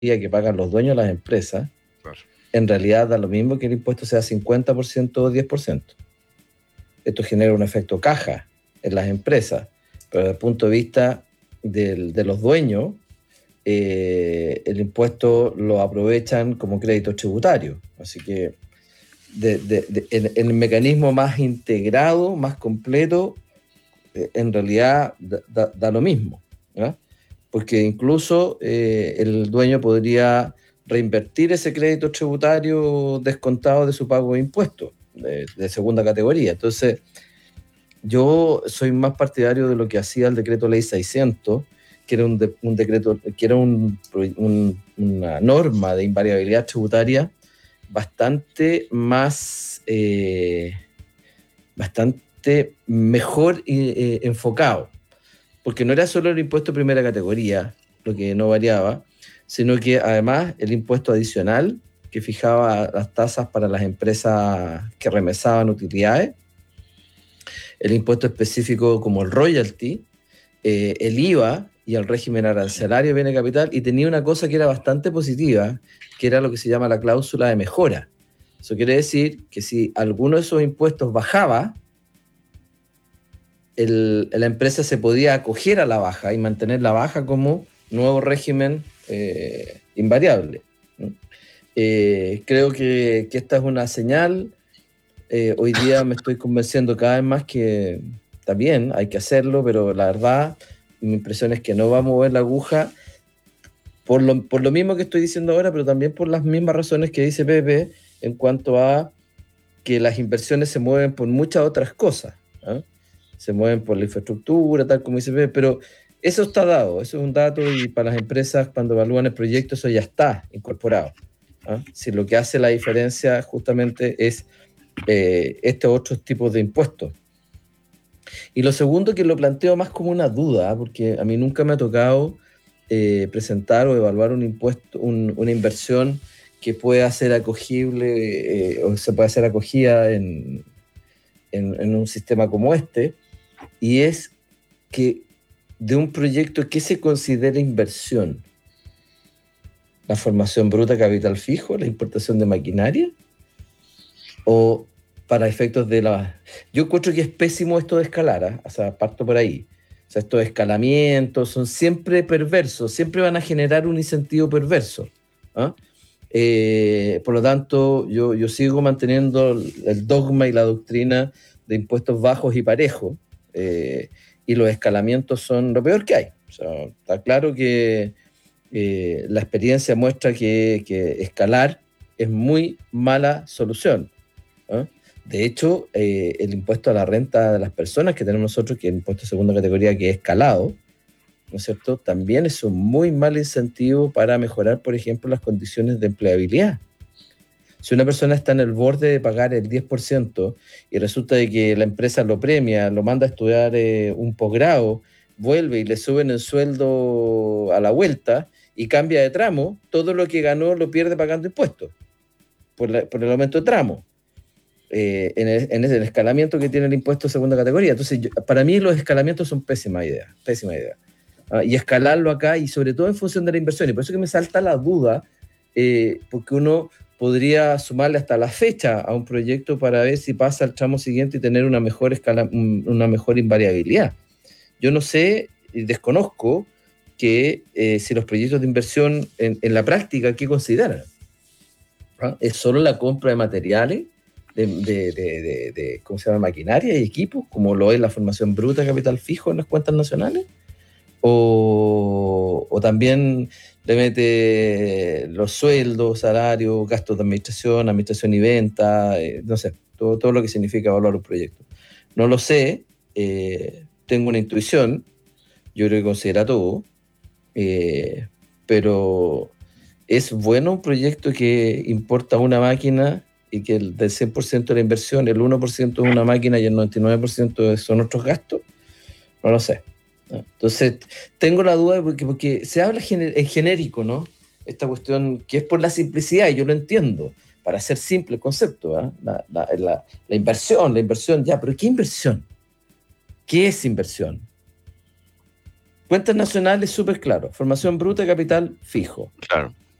que pagan los dueños de las empresas, Claro. en realidad da lo mismo que el impuesto sea 50% o 10%. Esto genera un efecto caja en las empresas, pero desde el punto de vista de los dueños, el impuesto lo aprovechan como crédito tributario. Así que en el mecanismo más integrado, más completo, en realidad da lo mismo, ¿ya? Porque incluso el dueño podría reinvertir ese crédito tributario descontado de su pago de impuestos de segunda categoría. Entonces, yo soy más partidario de lo que hacía el decreto ley 600, que era un decreto, que era una norma de invariabilidad tributaria bastante más, bastante mejor enfocado, porque no era solo el impuesto de primera categoría lo que no variaba, sino que además el impuesto adicional que fijaba las tasas para las empresas que remesaban utilidades, el impuesto específico como el royalty, el IVA y el régimen arancelario de bienes de capital, y tenía una cosa que era bastante positiva, que era lo que se llama la cláusula de mejora. Eso quiere decir que si alguno de esos impuestos bajaba, la empresa se podía acoger a la baja y mantener la baja como nuevo régimen invariable, ¿no? Creo que esta es una señal. Hoy día me estoy convenciendo cada vez más que también hay que hacerlo, pero la verdad, mi impresión es que no va a mover la aguja por lo mismo que estoy diciendo ahora, pero también por las mismas razones que dice Pepe en cuanto a que las inversiones se mueven por muchas otras cosas, ¿eh? Se mueven por la infraestructura, tal como dice Pepe, pero eso está dado, eso es un dato, y para las empresas cuando evalúan el proyecto eso ya está incorporado, ¿eh? Si lo que hace la diferencia justamente es estos otros tipos de impuestos. Y lo segundo, que lo planteo más como una duda, porque a mí nunca me ha tocado presentar o evaluar un impuesto, una inversión que pueda ser acogible o se pueda ser acogida en un sistema como este, y es que de un proyecto que se considera inversión, la formación bruta de capital fijo, la importación de maquinaria, o para efectos de la... Yo encuentro que es pésimo esto de escalar, ¿eh? O sea, parto por ahí. O sea, estos escalamientos son siempre perversos, siempre van a generar un incentivo perverso, ¿eh? Por lo tanto, yo sigo manteniendo el dogma y la doctrina de impuestos bajos y parejos, y los escalamientos son lo peor que hay. O sea, está claro que la experiencia muestra que escalar es muy mala solución, ¿eh? De hecho, el impuesto a la renta de las personas que tenemos nosotros, que es el impuesto de segunda categoría, que es escalado, ¿no es cierto?, también es un muy mal incentivo para mejorar, por ejemplo, las condiciones de empleabilidad. Si una persona está en el borde de pagar el 10% y resulta de que la empresa lo premia, lo manda a estudiar un posgrado, vuelve y le suben el sueldo a la vuelta y cambia de tramo, todo lo que ganó lo pierde pagando impuestos por el aumento de tramo. En el escalamiento que tiene el impuesto de segunda categoría. Entonces, para mí los escalamientos son pésima idea, pésima idea. Y escalarlo acá, y sobre todo en función de la inversión. Y por eso que me salta la duda, porque uno podría sumarle hasta la fecha a un proyecto para ver si pasa al tramo siguiente y tener una mejor una mejor invariabilidad. Yo no sé, desconozco que si los proyectos de inversión en la práctica, ¿qué consideran? ¿Ah? ¿Es solo la compra de materiales, ¿cómo se llama?, maquinaria y equipos, como lo es la formación bruta de capital fijo en las cuentas nacionales? ¿O también le mete los sueldos, salarios, gastos de administración y venta, no sé, todo lo que significa evaluar un proyecto? No lo sé, tengo una intuición, yo creo que considera todo, pero ¿es bueno un proyecto que importa una máquina y que del 100% de la inversión, el 1% es una máquina y el 99% son otros gastos? No lo sé. Entonces, tengo la duda porque se habla en genérico, ¿no? Esta cuestión que es por la simplicidad, y yo lo entiendo, para hacer simple el concepto, ¿eh? La inversión, ya, pero ¿qué inversión? ¿Qué es inversión? Cuentas nacionales, súper claro. Formación bruta de capital fijo. Claro.